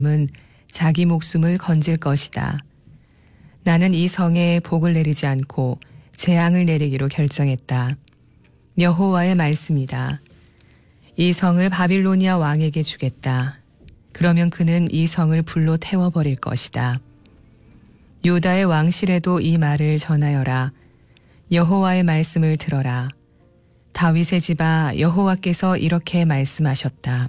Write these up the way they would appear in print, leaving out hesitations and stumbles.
은 자기 목숨을 건질 것이다. 나는 이 성에 복을 내리지 않고 재앙을 내리기로 결정했다. 여호와의 말씀이다. 이 성을 바빌로니아 왕에게 주겠다. 그러면 그는 이 성을 불로 태워버릴 것이다. 유다의 왕실에도 이 말을 전하여라. 여호와의 말씀을 들어라. 다윗의 집아, 여호와께서 이렇게 말씀하셨다.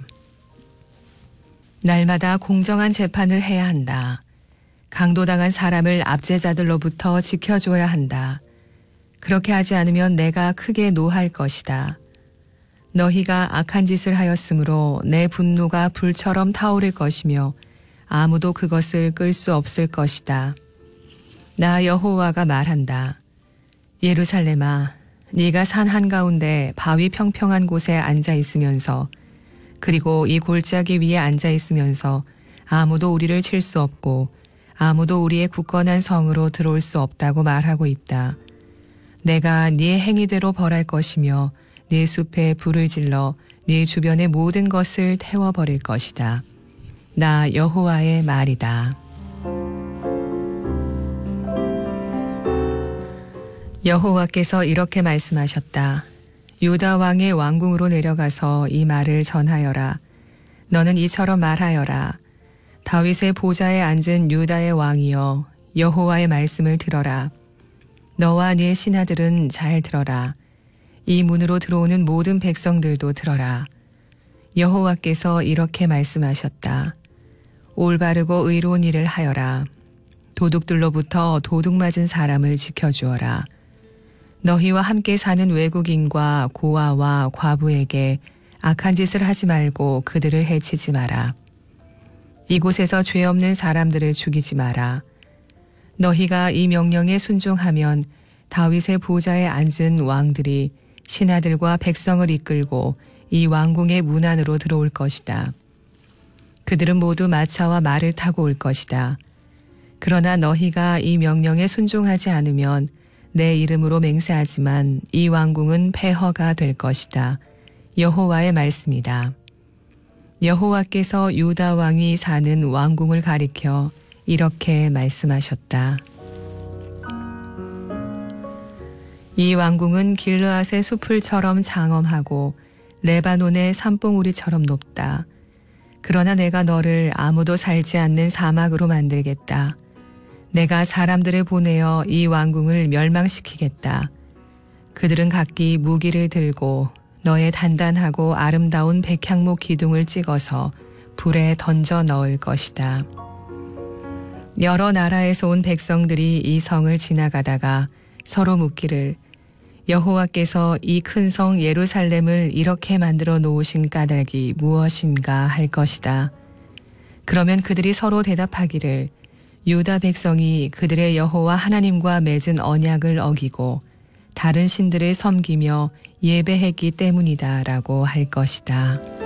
날마다 공정한 재판을 해야 한다. 강도당한 사람을 압제자들로부터 지켜줘야 한다. 그렇게 하지 않으면 내가 크게 노할 것이다. 너희가 악한 짓을 하였으므로 내 분노가 불처럼 타오를 것이며 아무도 그것을 끌 수 없을 것이다. 나 여호와가 말한다. 예루살렘아, 네가 산 한가운데 바위 평평한 곳에 앉아 있으면서 그리고 이 골짜기 위에 앉아 있으면서 아무도 우리를 칠 수 없고 아무도 우리의 굳건한 성으로 들어올 수 없다고 말하고 있다. 내가 네 행위대로 벌할 것이며 네 숲에 불을 질러 네 주변의 모든 것을 태워버릴 것이다. 나 여호와의 말이다. 여호와께서 이렇게 말씀하셨다. 유다 왕의 왕궁으로 내려가서 이 말을 전하여라. 너는 이처럼 말하여라. 다윗의 보좌에 앉은 유다의 왕이여, 여호와의 말씀을 들어라. 너와 네 신하들은 잘 들어라. 이 문으로 들어오는 모든 백성들도 들어라. 여호와께서 이렇게 말씀하셨다. 올바르고 의로운 일을 하여라. 도둑들로부터 도둑 맞은 사람을 지켜주어라. 너희와 함께 사는 외국인과 고아와 과부에게 악한 짓을 하지 말고 그들을 해치지 마라. 이곳에서 죄 없는 사람들을 죽이지 마라. 너희가 이 명령에 순종하면 다윗의 보좌에 앉은 왕들이 신하들과 백성을 이끌고 이 왕궁의 문 안으로 들어올 것이다. 그들은 모두 마차와 말을 타고 올 것이다. 그러나 너희가 이 명령에 순종하지 않으면 내 이름으로 맹세하지만 이 왕궁은 폐허가 될 것이다. 여호와의 말씀이다. 여호와께서 유다 왕이 사는 왕궁을 가리켜 이렇게 말씀하셨다. 이 왕궁은 길르앗의 숲을처럼 장엄하고 레바논의 산봉우리처럼 높다. 그러나 내가 너를 아무도 살지 않는 사막으로 만들겠다. 내가 사람들을 보내어 이 왕궁을 멸망시키겠다. 그들은 각기 무기를 들고 너의 단단하고 아름다운 백향목 기둥을 찍어서 불에 던져 넣을 것이다. 여러 나라에서 온 백성들이 이 성을 지나가다가 서로 묻기를 여호와께서 이 큰 성 예루살렘을 이렇게 만들어 놓으신 까닭이 무엇인가 할 것이다. 그러면 그들이 서로 대답하기를 유다 백성이 그들의 여호와 하나님과 맺은 언약을 어기고 다른 신들을 섬기며 예배했기 때문이다라고 할 것이다.